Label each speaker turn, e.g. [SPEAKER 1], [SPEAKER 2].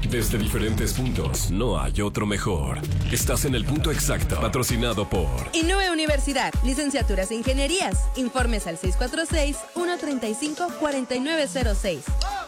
[SPEAKER 1] Desde diferentes puntos, no hay otro mejor. Estás en el punto exacto, patrocinado por
[SPEAKER 2] Inúe Universidad, licenciaturas e ingenierías. Informes al 646-135-4906.